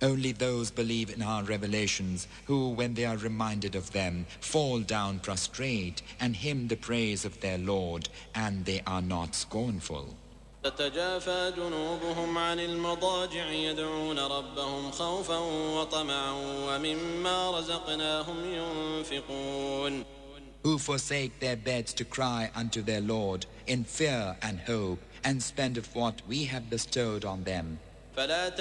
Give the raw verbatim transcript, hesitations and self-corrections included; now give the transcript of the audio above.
Only those believe in our revelations who, when they are reminded of them, fall down prostrate and hymn the praise of their Lord, and they are not scornful. تتجافى جنوبهم عن المضاجع يدعون ربهم خوفا وطمعا ومما رزقناهم ينفقون. Who forsake their beds to cry unto their Lord in fear and hope, and spend of what we have bestowed on them. فلا